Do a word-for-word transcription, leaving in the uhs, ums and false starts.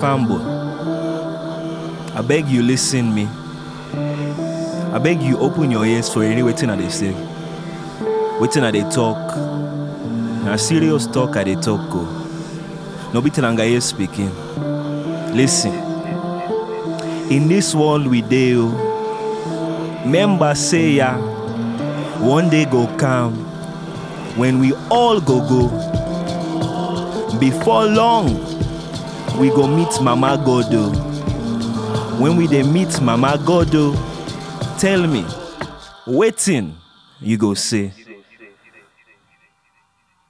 fanboy, I beg you listen me. I beg you open your ears for any waiting I they say. Waiting I they talk. Na serious talk I they talk go. No be tilanga here speaking. Listen. In this world we deal, member say ya, one day go come when we all go go. Before long, we go meet Mama Godo. When we dey meet Mama Godo, tell me, waiting you go say.